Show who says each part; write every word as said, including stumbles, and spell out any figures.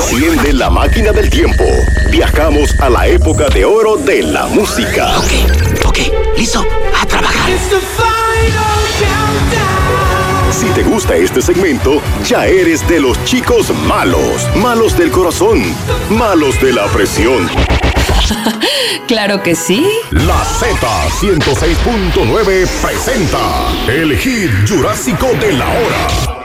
Speaker 1: Enciende la máquina del tiempo. Viajamos a la época de oro de la música.
Speaker 2: Ok, ok, listo, a trabajar.
Speaker 1: Si te gusta este segmento, ya eres de los chicos malos. Malos del corazón. Malos de la presión.
Speaker 3: Claro que sí.
Speaker 1: La Z ciento seis punto nueve presenta el hit jurásico de la hora.